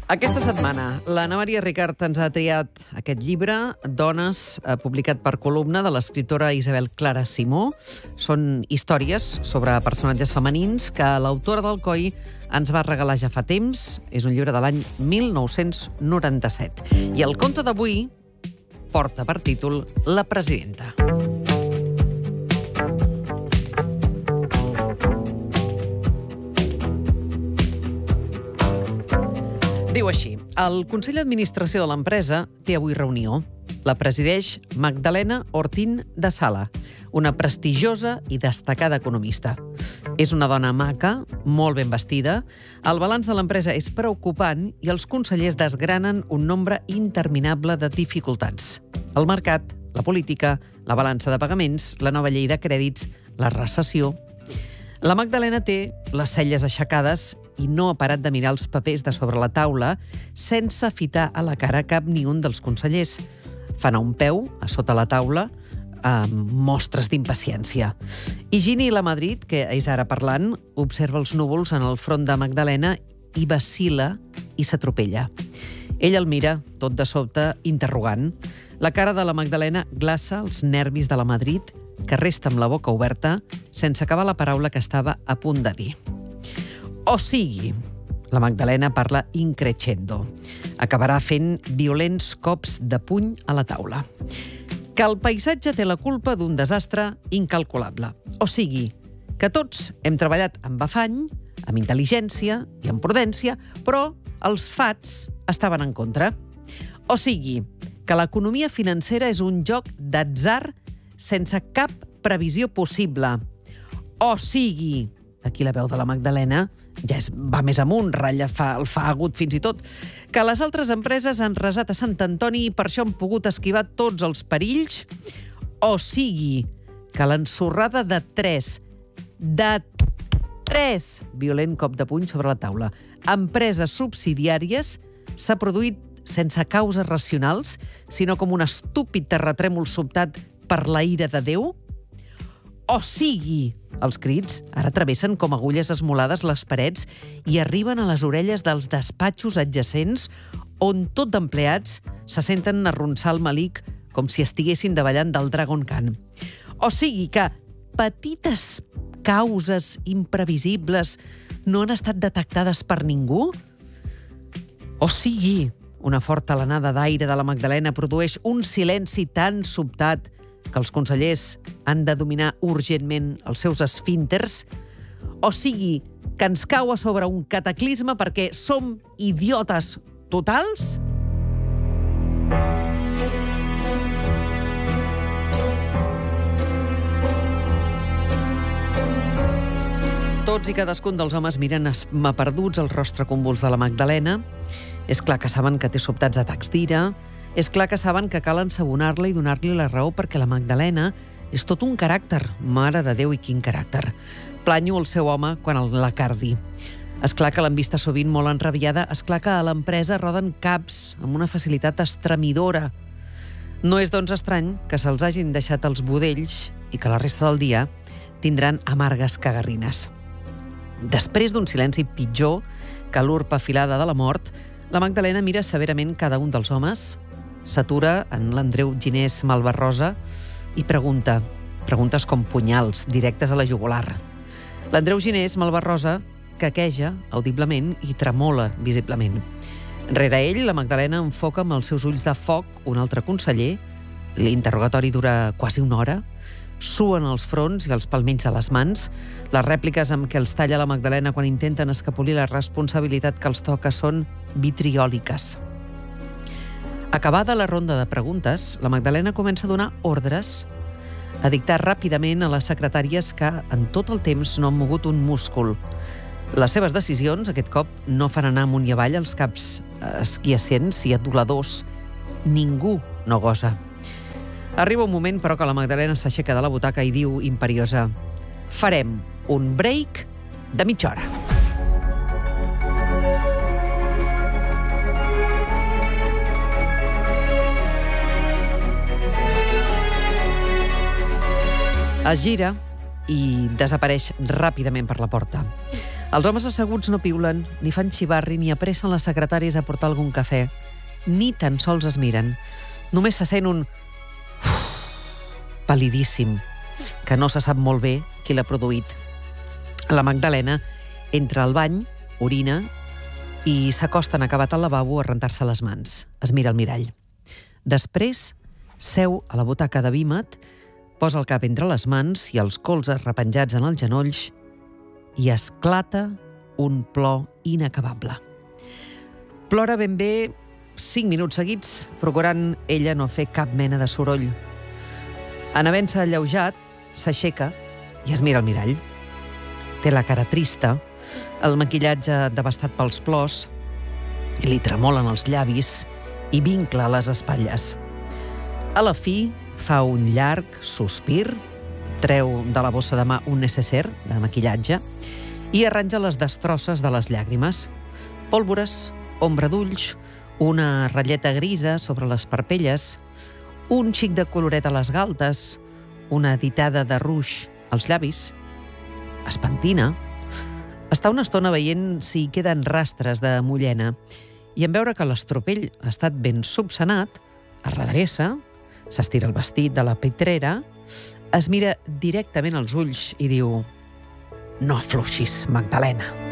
Aquesta setmana, l'Anna Maria Ricart ens ha triat aquest llibre, Dones, publicat per Columna, de l'escriptora Isabel Clara Simó. Són històries sobre personatges femenins que l'autora d'Alcoi ens va regalar ja fa temps. És un llibre de l'any 1997. I el conte d'avui porta per títol La presidenta. Diu així: el Consell d'Administració de l'empresa té avui reunió. La presideix Magdalena Ortín de Sala, una prestigiosa i destacada economista. És una dona maca, molt ben vestida, el balanç de l'empresa és preocupant i els consellers desgranen un nombre interminable de dificultats. El mercat, la política, la balança de pagaments, la nova llei de crèdits, la recessió. La Magdalena té les celles aixecades i no ha parat de mirar els papers de sobre la taula sense fitar a la cara cap ni un dels consellers. Fa anar un peu a sota la taula amb mostres d'impaciència. Higini Lamadrid, que és ara parlant, observa els núvols en el front de Magdalena i vacil·la i s'atropella. Ell el mira, tot de sobte, interrogant. La cara de la Magdalena glaça els nervis de la Madrid, que resta amb la boca oberta sense acabar la paraula que estava a punt de dir. O sigui, la Magdalena parla increscendo. Acabarà fent violents cops de puny a la taula. Que el paisatge té la culpa d'un desastre incalculable. O sigui, que tots hem treballat amb afany, amb intel·ligència i amb prudència, però els fats estaven en contra. O sigui, que l'economia financera és un joc d'atzar sense cap previsió possible. O sigui, aquí la veu de la Magdalena ja va més amunt, ratlla el fa agut fins i tot, que les altres empreses han resat a Sant Antoni i per això han pogut esquivar tots els perills. O sigui, que l'ensorrada de tres, violent cop de puny sobre la taula, empreses subsidiàries s'ha produït sense causes racionals, sinó com un estúpid terratrèmol sobtat per la ira de Déu? O sigui, els crits ara travessen com agulles esmolades les parets i arriben a les orelles dels despatxos adjacents on tot d'empleats se senten arronsar el malic com si estiguessin davallant del Dragon Khan. O sigui que petites causes imprevisibles no han estat detectades per ningú? O sigui, una forta alenada d'aire de la Magdalena produeix un silenci tan sobtat que els consellers han de dominar urgentment els seus esfínters? O sigui, que ens cau a sobre un cataclisme perquè som idiotes totals? Tots i cadascun dels homes miren esmaperduts el rostre convuls de la Magdalena. És clar que saben que té sobtats atacs d'ira. És clar que saben que cal ensabonar-la i donar-li la raó perquè la Magdalena és tot un caràcter. Mare de Déu, i quin caràcter. Planyo el seu home quan la cardi. És clar que l'han vista sovint molt enrabiada. És clar que a l'empresa roden caps amb una facilitat estremidora. No és, doncs, estrany que se'ls hagin deixat els budells i que la resta del dia tindran amargues cagarrines. Després d'un silenci pitjor que l'urpa afilada de la mort, la Magdalena mira severament cada un dels homes, s'atura en l'Andreu Ginés Malvarrosa i preguntes com punyals, directes a la jugular. L'Andreu Ginés Malvarrosa quequeja audiblement i tremola visiblement. Rere ell, la Magdalena enfoca amb els seus ulls de foc un altre conseller. L'interrogatori dura quasi una hora. Suen els fronts i els palmells de les mans. Les rèpliques amb què els talla la Magdalena quan intenten escapolir la responsabilitat que els toca són vitriòliques. Acabada la ronda de preguntes, la Magdalena comença a donar ordres, a dictar ràpidament a les secretàries que en tot el temps no han mogut un múscul. Les seves decisions, aquest cop, no fan anar amunt i avall els caps esquiacents i aduladors. Ningú no gosa. Arriba un moment, però, que la Magdalena s'aixeca de la butaca i diu imperiosa: farem un break de mitja hora. Es gira i desapareix ràpidament per la porta. Els homes asseguts no piulen, ni fan xivarri, ni apressen les secretàries a portar algun cafè. Ni tan sols es miren. Només se sent un palidíssim, que no se sap molt bé qui l'ha produït. La Magdalena entra al bany, orina i s'acosta en acabat al lavabo a rentar-se les mans. Es mira al mirall. Després seu a la butaca de vímet, posa el cap entre les mans i els colzes repenjats en els genolls i esclata un plor inacabable. Plora ben bé 5 minuts seguits, procurant ella no fer cap mena de soroll. En havent-se alleujat, s'aixeca i es mira al mirall. Té la cara trista, el maquillatge devastat pels plors, li tremolen els llavis i vincla les espatlles. A la fi, fa un llarg sospir, treu de la bossa de mà un necessaire de maquillatge i arranja les destrosses de les llàgrimes. Pólvores, ombra d'ulls, una ratlleta grisa sobre les parpelles, un xic de coloret a les galtes, una ditada de ruix als llavis. Es pentina. Està una estona veient si hi queden rastres de mullena i en veure que l'estropell ha estat ben subsanat, es redreça, s'estira el vestit de la pitrera, es mira directament als ulls i diu: «No afluixis, Magdalena».